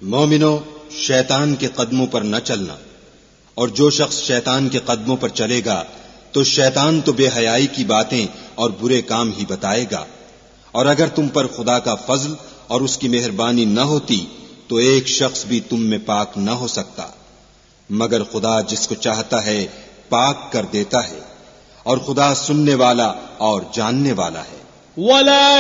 मोमिनो, शैतान के कदमों पर न चलना, और जो शख्स शैतान के कदमों पर चलेगा तो शैतान तो बेहयाई की बातें और बुरे काम ही बताएगा। और अगर तुम पर खुदा का फजल और उसकी मेहरबानी न होती तो एक शख्स भी तुम में पाक न हो सकता, मगर खुदा जिसको चाहता है पाक कर देता है, और खुदा सुनने वाला और जानने वाला है।